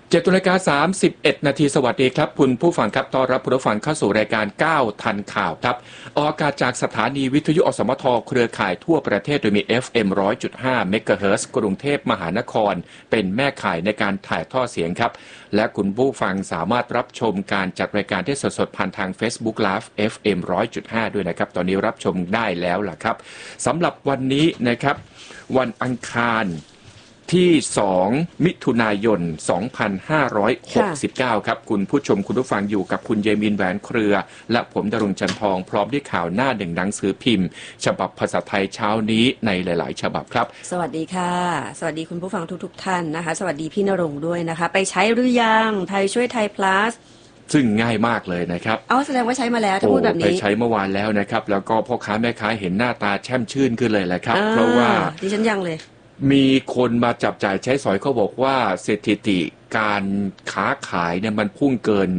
7:31 นาทีสวัสดีครับคุณผู้ฟังครับต้อนรับผู้ฟังเข้าสู่รายการ9ทันข่าวครับออกอากาศจากสถานีวิทยุอสมทเครือข่ายทั่วประเทศโดยมี FM 100.5 เมกะเฮิรตซ์กรุงเทพมหานครเป็นแม่ข่ายในการถ่ายทอดเสียงครับและคุณผู้ฟังสามารถรับชมการจัดรายการที่สดๆผ่านทาง Facebook Live FM 100.5 ด้วยนะครับตอนนี้รับชมได้แล้วล่ะครับสำหรับวันนี้นะครับวันอังคารที่2มิถุนายน2569ครับคุณผู้ชมคุณผู้ฟังอยู่กับคุณเยมินแหวนเครือและผมดรุงจันทองพร้อมด้วยข่าวหน้าหนึ่งหนังสือพิมพ์ฉบับภาษาไทยเช้านี้ในหลายๆฉบับครับสวัสดีค่ะสวัสดีคุณผู้ฟังทุกท่านนะคะสวัสดีพี่ณรงค์ด้วยนะคะไปใช้หรือยังไทยช่วยไทย plus ซึ่งง่ายมากเลยนะครับแสดงว่าใช้มาแล้วถ้าพูดแบบนี้ไปใช้เมื่อวานแล้วนะครับแล้วก็พ่อค้าแม่ค้าเห็นหน้าตาแช่มชื่นขึ้นเลยแหละครับเพราะว่าดิฉันยังเลยมีคนมาจับจ่ายใช้สอยเขาบอกว่าสถิติการค้าขายเนี่ยมันพุ่งเกิน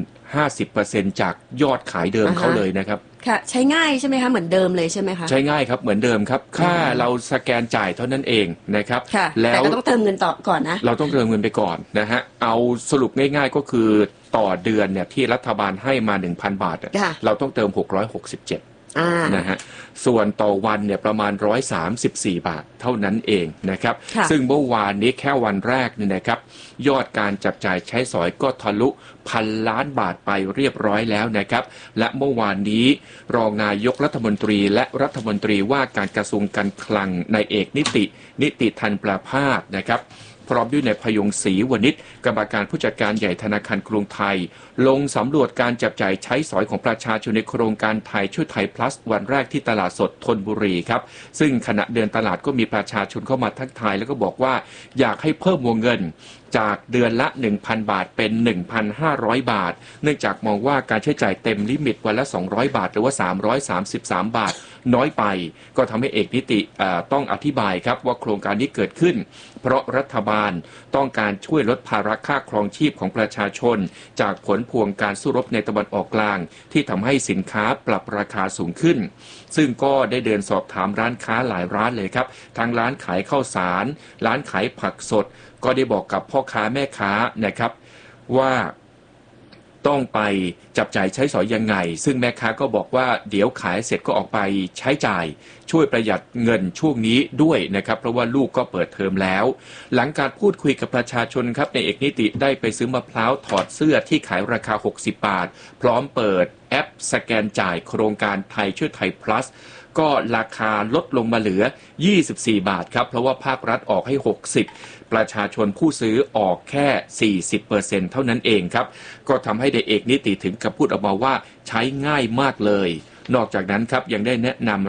50% จากยอดขายเดิมเขาเลยนะครับค่ะใช้ง่ายใช่ไหมคะเหมือนเดิมเลยใช่ไหมคะใช้ง่ายครับเหมือนเดิมครับค่าเราสแกนจ่ายเท่านั้นเองนะครับแล้วแต่ก็ต้องเติมเงินต่อก่อนนะเราต้องเติมเงินไปก่อนนะฮะเอาสรุปง่ายๆก็คือต่อเดือนเนี่ยที่รัฐบาลให้มา 1,000 บาทเราต้องเติม667นะฮะส่วนต่อวันเนี่ยประมาณ134 บาทเท่านั้นเองนะครับซึ่งเมื่อวานนี้แค่วันแรกเนี่ยนะครับยอดการจับจ่ายใช้สอยก็ทะลุ1,000 ล้านบาทไปเรียบร้อยแล้วนะครับและเมื่อวานนี้รองนายกรัฐมนตรีและรัฐมนตรีว่าการกระทรวงการคลังนายเอกนิติธันประภาสนะครับพร้อมด้วยนายพยงศรีวณิชกรรมการผู้จัดการใหญ่ธนาคารกรุงไทยลงสำรวจการจับจ่ายใช้สอยของประชาชนในโครงการไทยช่วยไทย plus วันแรกที่ตลาดสดธนบุรีครับซึ่งขณะเดินตลาดก็มีประชาชนเข้ามาทักทายแล้วก็บอกว่าอยากให้เพิ่มวงเงินจากเดือนละ 1,000 บาทเป็น 1,500 บาทเนื่องจากมองว่าการใช้จ่ายเต็มลิมิตวันละ200 บาทหรือว่า333 บาทน้อยไปก็ทำให้เอกนิติต้องอธิบายครับว่าโครงการนี้เกิดขึ้นเพราะรัฐบาลต้องการช่วยลดภาระค่าครองชีพของประชาชนจากผลพวงการสู้รบในตะวันออกกลางที่ทำให้สินค้าปรับราคาสูงขึ้นซึ่งก็ได้เดินสอบถามร้านค้าหลายร้านเลยครับทั้งร้านขายข้าวสารร้านขายผักสดก็ได้บอกกับพ่อค้าแม่ค้านะครับว่าต้องไปจับจ่ายใช้สอยยังไงซึ่งแม่ค้าก็บอกว่าเดี๋ยวขายเสร็จก็ออกไปใช้จ่ายช่วยประหยัดเงินช่วงนี้ด้วยนะครับเพราะว่าลูกก็เปิดเทอมแล้วหลังการพูดคุยกับประชาชนครับในเอกนิติได้ไปซื้อมะพร้าวถอดเสื้อที่ขายราคา60 บาทพร้อมเปิดแอปสแกนจ่ายโครงการไทยช่วยไทย plus ก็ราคาลดลงมาเหลือ24 บาทครับเพราะว่าภาครัฐออกให้60ประชาชนผู้ซื้อออกแค่ 40% เท่านั้นเองครับก็ทำให้เอกนิติถึงกับพูดออกมาว่าใช้ง่ายมากเลยนอกจากนั้นครับยังได้แนะนำ